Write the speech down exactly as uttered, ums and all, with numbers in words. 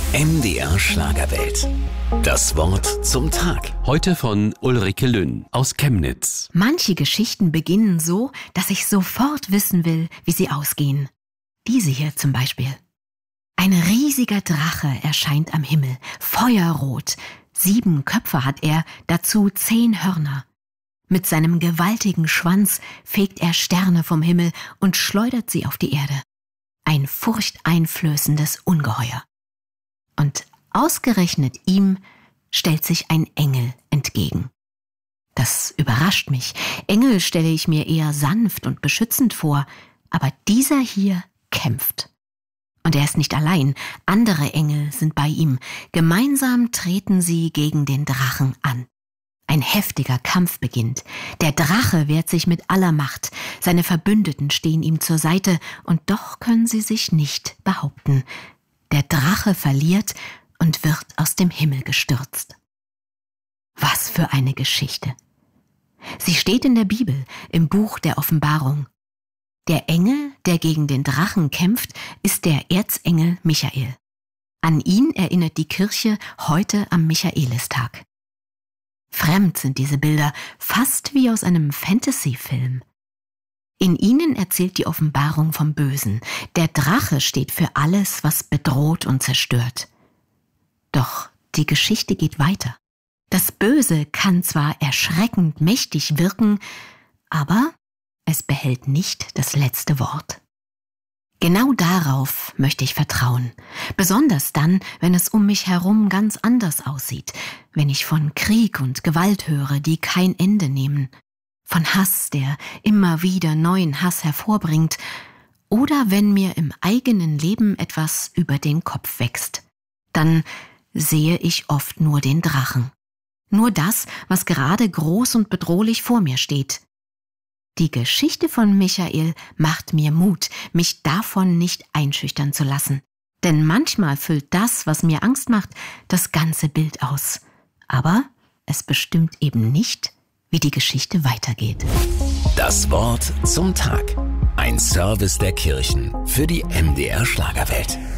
M D R Schlagerwelt. Das Wort zum Tag. Heute von Ulrike Lünn aus Chemnitz. Manche Geschichten beginnen so, dass ich sofort wissen will, wie sie ausgehen. Diese hier zum Beispiel. Ein riesiger Drache erscheint am Himmel, feuerrot. Sieben Köpfe hat er, dazu zehn Hörner. Mit seinem gewaltigen Schwanz fegt er Sterne vom Himmel und schleudert sie auf die Erde. Ein furchteinflößendes Ungeheuer. Und ausgerechnet ihm stellt sich ein Engel entgegen. Das überrascht mich. Engel stelle ich mir eher sanft und beschützend vor, aber dieser hier kämpft. Und er ist nicht allein, andere Engel sind bei ihm. Gemeinsam treten sie gegen den Drachen an. Ein heftiger Kampf beginnt. Der Drache wehrt sich mit aller Macht. Seine Verbündeten stehen ihm zur Seite, und doch können sie sich nicht behaupten. Der Drache verliert und wird aus dem Himmel gestürzt. Was für eine Geschichte! Sie steht in der Bibel, im Buch der Offenbarung. Der Engel, der gegen den Drachen kämpft, ist der Erzengel Michael. An ihn erinnert die Kirche heute am Michaelistag. Fremd sind diese Bilder, fast wie aus einem Fantasy-Film. In ihnen erzählt die Offenbarung vom Bösen. Der Drache steht für alles, was bedroht und zerstört. Doch die Geschichte geht weiter. Das Böse kann zwar erschreckend mächtig wirken, aber es behält nicht das letzte Wort. Genau darauf möchte ich vertrauen. Besonders dann, wenn es um mich herum ganz anders aussieht. Wenn ich von Krieg und Gewalt höre, die kein Ende nehmen. Von Hass, der immer wieder neuen Hass hervorbringt. Oder wenn mir im eigenen Leben etwas über den Kopf wächst. Dann sehe ich oft nur den Drachen. Nur das, was gerade groß und bedrohlich vor mir steht. Die Geschichte von Michael macht mir Mut, mich davon nicht einschüchtern zu lassen. Denn manchmal füllt das, was mir Angst macht, das ganze Bild aus. Aber es bestimmt eben nicht, wie die Geschichte weitergeht. Das Wort zum Tag. Ein Service der Kirchen für die M D R Schlagerwelt.